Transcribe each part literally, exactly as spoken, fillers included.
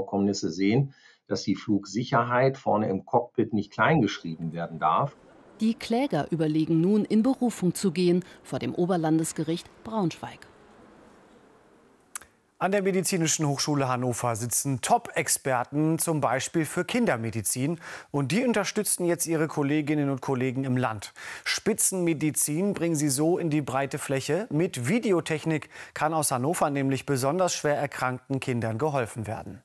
Vorkommnisse sehen, dass die Flugsicherheit vorne im Cockpit nicht kleingeschrieben werden darf. Die Kläger überlegen nun, in Berufung zu gehen vor dem Oberlandesgericht Braunschweig. An der Medizinischen Hochschule Hannover sitzen Top-Experten, zum Beispiel für Kindermedizin. Und die unterstützen jetzt ihre Kolleginnen und Kollegen im Land. Spitzenmedizin bringen sie so in die breite Fläche. Mit Videotechnik kann aus Hannover nämlich besonders schwer erkrankten Kindern geholfen werden.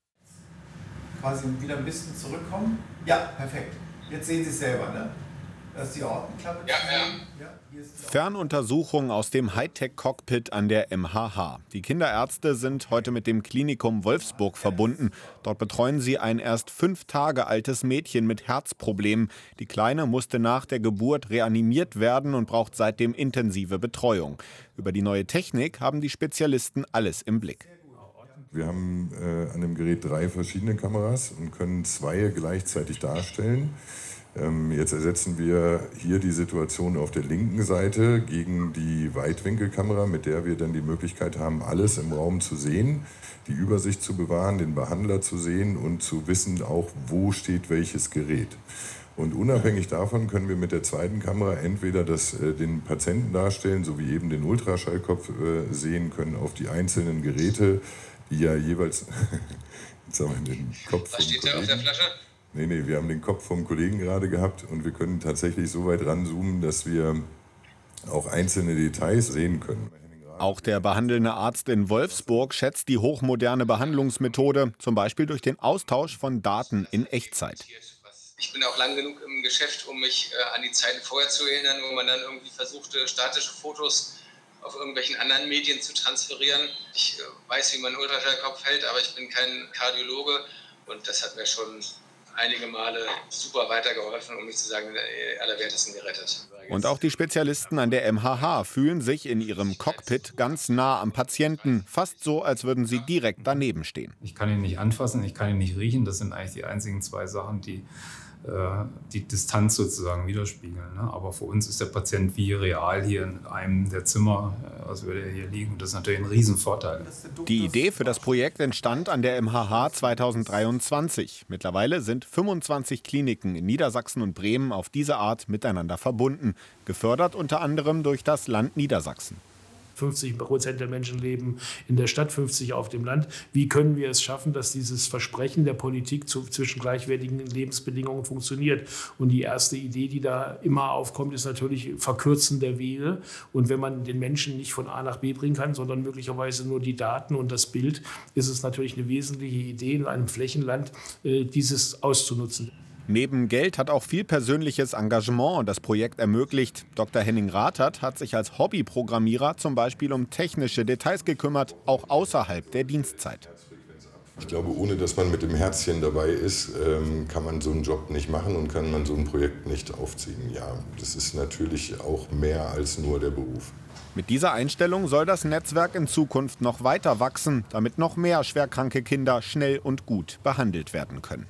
Quasi wieder ein bisschen zurückkommen. Ja, perfekt. Jetzt sehen Sie es selber, ne? Das ist die Aortenklappe. Ja, ja. Ja, hier ist die Fernuntersuchung aus dem Hightech-Cockpit an der M H H. Die Kinderärzte sind heute mit dem Klinikum Wolfsburg verbunden. Dort betreuen sie ein erst fünf Tage altes Mädchen mit Herzproblemen. Die Kleine musste nach der Geburt reanimiert werden und braucht seitdem intensive Betreuung. Über die neue Technik haben die Spezialisten alles im Blick. Wir haben äh, an dem Gerät drei verschiedene Kameras und können zwei gleichzeitig darstellen. Ähm, jetzt ersetzen wir hier die Situation auf der linken Seite gegen die Weitwinkelkamera, mit der wir dann die Möglichkeit haben, alles im Raum zu sehen, die Übersicht zu bewahren, den Behandler zu sehen und zu wissen auch, wo steht welches Gerät. Und unabhängig davon können wir mit der zweiten Kamera entweder das, äh, den Patienten darstellen, sowie eben den Ultraschallkopf äh, sehen können auf die einzelnen Geräte, die ja jeweils... Jetzt haben wir den Kopf Was steht da auf der Flasche? Nee, nee, wir haben den Kopf vom Kollegen gerade gehabt und wir können tatsächlich so weit ranzoomen, dass wir auch einzelne Details sehen können. Auch der behandelnde Arzt in Wolfsburg schätzt die hochmoderne Behandlungsmethode, zum Beispiel durch den Austausch von Daten in Echtzeit. Ich bin auch lang genug im Geschäft, um mich äh, an die Zeiten vorher zu erinnern, wo man dann irgendwie versuchte, statische Fotos auf irgendwelchen anderen Medien zu transferieren. Ich äh, weiß, wie man einen Ultraschallkopf hält, aber ich bin kein Kardiologe und das hat mir schon einige Male super weitergeholfen, um nicht zu sagen, allerwertesten gerettet. Und auch die Spezialisten an der M H H fühlen sich in ihrem Cockpit ganz nah am Patienten, fast so, als würden sie direkt daneben stehen. Ich kann ihn nicht anfassen, ich kann ihn nicht riechen. Das sind eigentlich die einzigen zwei Sachen, die äh, die Distanz sozusagen widerspiegeln. Ne? Aber für uns ist der Patient wie real hier in einem der Zimmer, äh, als würde er hier liegen. Und das ist natürlich ein Riesenvorteil. Die Idee für das Projekt entstand an der M H H zweitausenddreiundzwanzig. Mittlerweile sind fünfundzwanzig Kliniken in Niedersachsen und Bremen auf diese Art miteinander verbunden. Gefördert unter anderem durch das Land Niedersachsen. fünfzig Prozent der Menschen leben in der Stadt, fünfzig auf dem Land. Wie können wir es schaffen, dass dieses Versprechen der Politik zu, zwischen gleichwertigen Lebensbedingungen funktioniert? Und die erste Idee, die da immer aufkommt, ist natürlich Verkürzen der Wege. Und wenn man den Menschen nicht von A nach B bringen kann, sondern möglicherweise nur die Daten und das Bild, ist es natürlich eine wesentliche Idee, in einem Flächenland äh, dieses auszunutzen. Neben Geld hat auch viel persönliches Engagement das Projekt ermöglicht. Doktor Henning Rathert hat sich als Hobbyprogrammierer zum Beispiel um technische Details gekümmert, auch außerhalb der Dienstzeit. Ich glaube, ohne dass man mit dem Herzchen dabei ist, kann man so einen Job nicht machen und kann man so ein Projekt nicht aufziehen. Ja, das ist natürlich auch mehr als nur der Beruf. Mit dieser Einstellung soll das Netzwerk in Zukunft noch weiter wachsen, damit noch mehr schwerkranke Kinder schnell und gut behandelt werden können.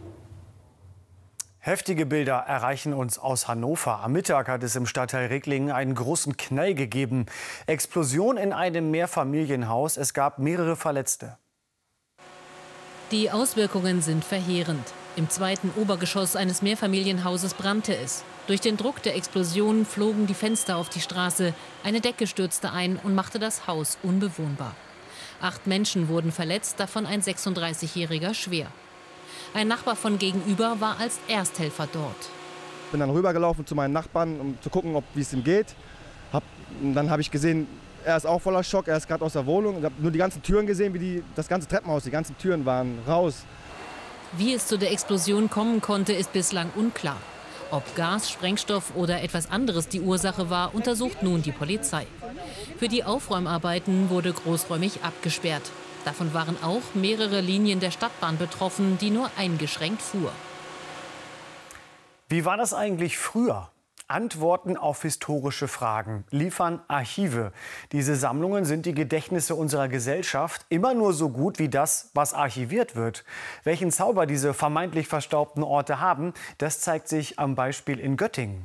Heftige Bilder erreichen uns aus Hannover. Am Mittag hat es im Stadtteil Ricklingen einen großen Knall gegeben. Explosion in einem Mehrfamilienhaus. Es gab mehrere Verletzte. Die Auswirkungen sind verheerend. Im zweiten Obergeschoss eines Mehrfamilienhauses brannte es. Durch den Druck der Explosion flogen die Fenster auf die Straße. Eine Decke stürzte ein und machte das Haus unbewohnbar. Acht Menschen wurden verletzt, davon ein sechsunddreißigjähriger schwer. Ein Nachbar von gegenüber war als Ersthelfer dort. Ich bin dann rübergelaufen zu meinen Nachbarn, um zu gucken, wie es ihm geht. Hab, dann habe ich gesehen, er ist auch voller Schock, er ist gerade aus der Wohnung. Ich habe nur die ganzen Türen gesehen, wie die, das ganze Treppenhaus, die ganzen Türen waren raus. Wie es zu der Explosion kommen konnte, ist bislang unklar. Ob Gas, Sprengstoff oder etwas anderes die Ursache war, untersucht nun die Polizei. Für die Aufräumarbeiten wurde großräumig abgesperrt. Davon waren auch mehrere Linien der Stadtbahn betroffen, die nur eingeschränkt fuhr. Wie war das eigentlich früher? Antworten auf historische Fragen liefern Archive. Diese Sammlungen sind die Gedächtnisse unserer Gesellschaft, immer nur so gut wie das, was archiviert wird. Welchen Zauber diese vermeintlich verstaubten Orte haben, das zeigt sich am Beispiel in Göttingen.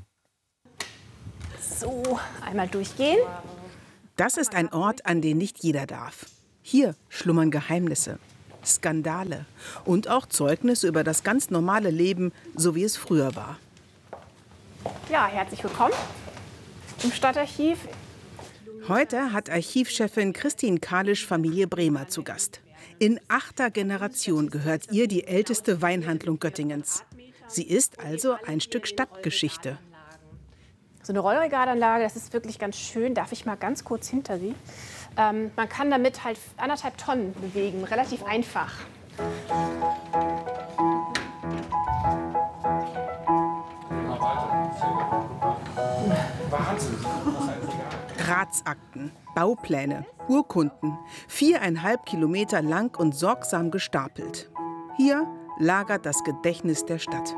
So, einmal durchgehen. Das ist ein Ort, an den nicht jeder darf. Hier schlummern Geheimnisse. Skandale und auch Zeugnisse über das ganz normale Leben, so wie es früher war. Ja, herzlich willkommen im Stadtarchiv. Heute hat Archivchefin Christine Kalisch Familie Bremer zu Gast. In achter Generation gehört ihr die älteste Weinhandlung Göttingens. Sie ist also ein Stück Stadtgeschichte. So eine Rollregalanlage, das ist wirklich ganz schön. Darf ich mal ganz kurz hinter Sie? Ähm, man kann damit halt anderthalb Tonnen bewegen, relativ einfach. Ratsakten, Baupläne, Urkunden, viereinhalb Kilometer lang und sorgsam gestapelt. Hier lagert das Gedächtnis der Stadt.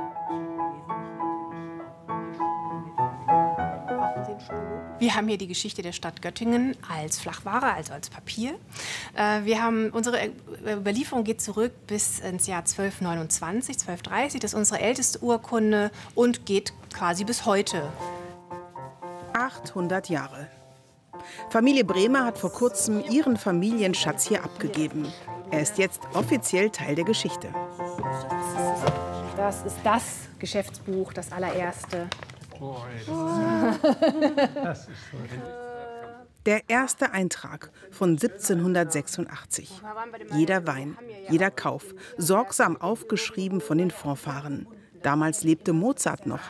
Wir haben hier die Geschichte der Stadt Göttingen als Flachware, also als Papier. Wir haben, unsere Überlieferung geht zurück bis ins Jahr zwölfhundertneunundzwanzig, zwölfhundertdreißig. Das ist unsere älteste Urkunde und geht quasi bis heute. achthundert Jahre. Familie Bremer hat vor kurzem ihren Familienschatz hier abgegeben. Er ist jetzt offiziell Teil der Geschichte. Das ist das Geschäftsbuch, das allererste. Der erste Eintrag von siebzehnhundertsechsundachtzig. Jeder Wein, jeder Kauf, sorgsam aufgeschrieben von den Vorfahren. Damals lebte Mozart noch.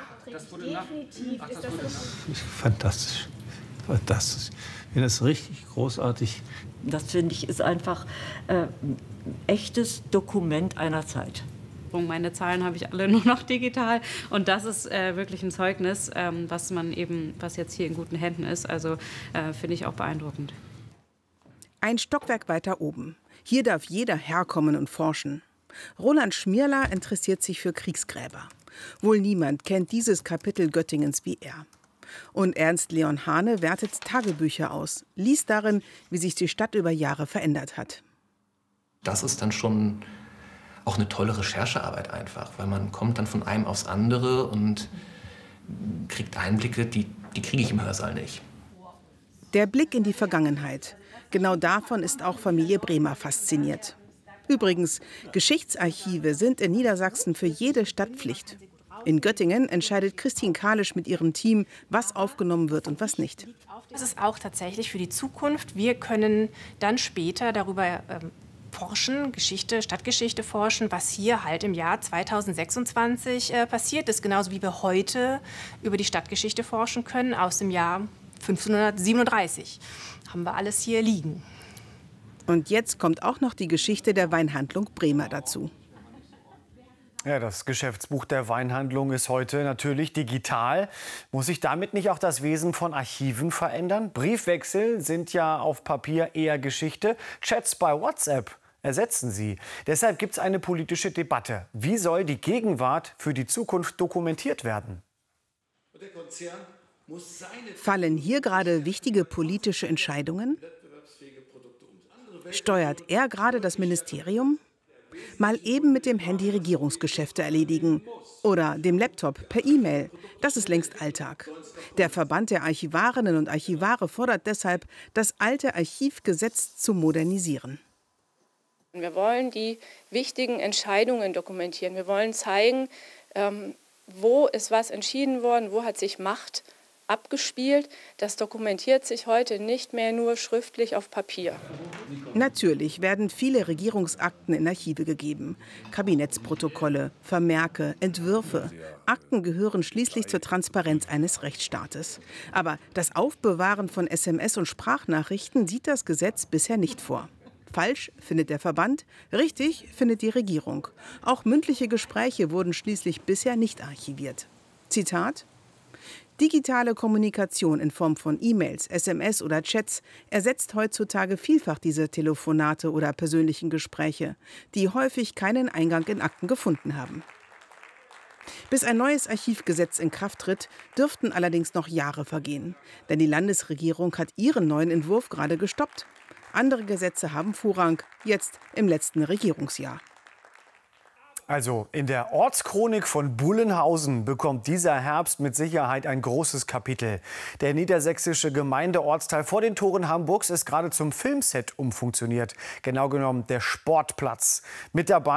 Fantastisch, fantastisch. Ich finde das richtig großartig. Das, finde ich, ist einfach äh, ein echtes Dokument einer Zeit. Meine Zahlen habe ich alle nur noch digital und das ist äh, wirklich ein Zeugnis, ähm, was man eben, was jetzt hier in guten Händen ist. Also äh, finde ich auch beeindruckend. Ein Stockwerk weiter oben. Hier darf jeder herkommen und forschen. Roland Schmierler interessiert sich für Kriegsgräber. Wohl niemand kennt dieses Kapitel Göttingens wie er. Und Ernst Leon Hane wertet Tagebücher aus, liest darin, wie sich die Stadt über Jahre verändert hat. Das ist dann schon auch eine tolle Recherchearbeit einfach, weil man kommt dann von einem aufs andere und kriegt Einblicke, die, die kriege ich im Hörsaal nicht. Der Blick in die Vergangenheit. Genau davon ist auch Familie Bremer fasziniert. Übrigens, Geschichtsarchive sind in Niedersachsen für jede Stadt Pflicht. In Göttingen entscheidet Christine Kalisch mit ihrem Team, was aufgenommen wird und was nicht. Das ist auch tatsächlich für die Zukunft. Wir können dann später darüber ähm, forschen, Geschichte, Stadtgeschichte forschen, was hier halt im Jahr zweitausendsechsundzwanzig äh, passiert ist. Genauso wie wir heute über die Stadtgeschichte forschen können aus dem Jahr fünfzehnhundertsiebenunddreißig. Haben wir alles hier liegen. Und jetzt kommt auch noch die Geschichte der Weinhandlung Bremer dazu. Ja, das Geschäftsbuch der Weinhandlung ist heute natürlich digital. Muss sich damit nicht auch das Wesen von Archiven verändern? Briefwechsel sind ja auf Papier eher Geschichte. Chats bei WhatsApp ersetzen sie. Deshalb gibt es eine politische Debatte. Wie soll die Gegenwart für die Zukunft dokumentiert werden? Fallen hier gerade wichtige politische Entscheidungen? Steuert er gerade das Ministerium? Mal eben mit dem Handy Regierungsgeschäfte erledigen oder dem Laptop per E-Mail. Das ist längst Alltag. Der Verband der Archivarinnen und Archivare fordert deshalb, das alte Archivgesetz zu modernisieren. Wir wollen die wichtigen Entscheidungen dokumentieren. Wir wollen zeigen, ähm, wo ist was entschieden worden, wo hat sich Macht abgespielt. Das dokumentiert sich heute nicht mehr nur schriftlich auf Papier. Natürlich werden viele Regierungsakten in Archive gegeben. Kabinettsprotokolle, Vermerke, Entwürfe. Akten gehören schließlich zur Transparenz eines Rechtsstaates. Aber das Aufbewahren von S M S und Sprachnachrichten sieht das Gesetz bisher nicht vor. Falsch findet der Verband, richtig findet die Regierung. Auch mündliche Gespräche wurden schließlich bisher nicht archiviert. Zitat: Digitale Kommunikation in Form von E-Mails, S M S oder Chats ersetzt heutzutage vielfach diese Telefonate oder persönlichen Gespräche, die häufig keinen Eingang in Akten gefunden haben. Bis ein neues Archivgesetz in Kraft tritt, dürften allerdings noch Jahre vergehen. Denn die Landesregierung hat ihren neuen Entwurf gerade gestoppt. Andere Gesetze haben Vorrang, jetzt im letzten Regierungsjahr. Also in der Ortschronik von Bullenhausen bekommt dieser Herbst mit Sicherheit ein großes Kapitel. Der niedersächsische Gemeindeortsteil vor den Toren Hamburgs ist gerade zum Filmset umfunktioniert. Genau genommen der Sportplatz. Mit dabei